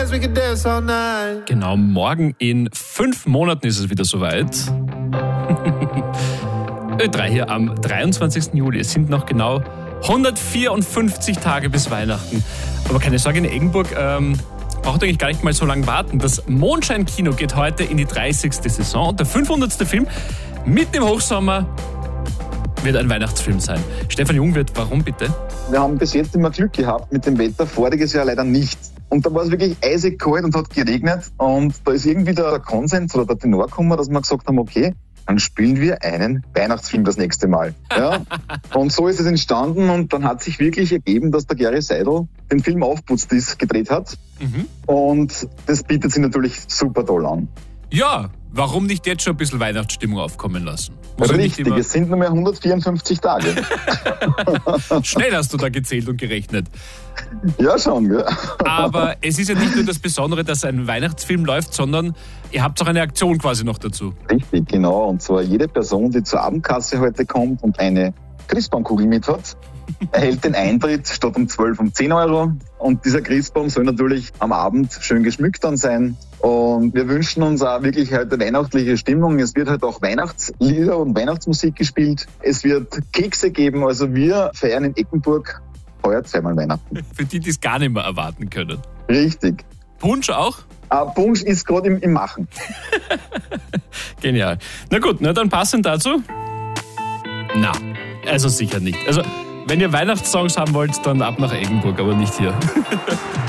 Genau, morgen in 5 Monaten ist es wieder soweit. Ö3 hier am 23. Juli. Es sind noch genau 154 Tage bis Weihnachten. Aber keine Sorge, in Eggenburg braucht eigentlich gar nicht mal so lange warten. Das Mondschein-Kino geht heute in die 30. Saison und der 500. Film mitten im Hochsommer wird ein Weihnachtsfilm sein. Stefan Jungwirth, warum bitte? Wir haben bis jetzt immer Glück gehabt mit dem Wetter, voriges Jahr leider nicht. Und da war es wirklich eisig kalt und hat geregnet und da ist irgendwie der Konsens oder der Tenor gekommen, dass wir gesagt haben, okay, dann spielen wir einen Weihnachtsfilm das nächste Mal. Ja? Und so ist es entstanden und dann hat sich wirklich ergeben, dass der Gary Seidel den Film Aufputz-Dis gedreht hat. Und das bietet sich natürlich super toll an. Ja, warum nicht jetzt schon ein bisschen Weihnachtsstimmung aufkommen lassen? Richtig, es sind nur mehr 154 Tage. Schnell hast du da gezählt und gerechnet. Ja, schon. Ja. Aber es ist ja nicht nur das Besondere, dass ein Weihnachtsfilm läuft, sondern ihr habt auch eine Aktion quasi noch dazu. Richtig, genau. Und zwar jede Person, die zur Abendkasse heute kommt und eine Christbaumkugel mit hat, erhält den Eintritt statt um 12 um 10 Euro. Und dieser Christbaum soll natürlich am Abend schön geschmückt dann sein. Und wir wünschen uns auch wirklich heute weihnachtliche Stimmung. Es wird halt auch Weihnachtslieder und Weihnachtsmusik gespielt. Es wird Kekse geben. Also wir feiern in Eggenburg heuer zweimal Weihnachten. Für die es gar nicht mehr erwarten können. Richtig. Punsch auch? Punsch ist gerade im Machen. Genial. Na gut, dann passend dazu? Na, also sicher nicht. Also, wenn ihr Weihnachtssongs haben wollt, dann ab nach Eggenburg, aber nicht hier.